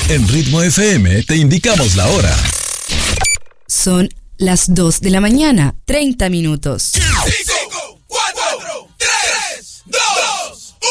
En Ritmo FM te indicamos la hora. Son las 2 de la mañana, 30 minutos. ¡Cinco!